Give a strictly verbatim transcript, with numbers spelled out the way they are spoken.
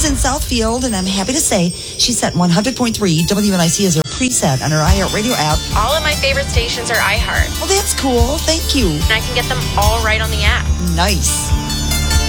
in Southfield, and I'm happy to say she set one hundred point three W N I C as her preset on her iHeartRadio app. All of my favorite stations are iHeart. Well, that's cool. Thank you. And I can get them all right on the app. Nice.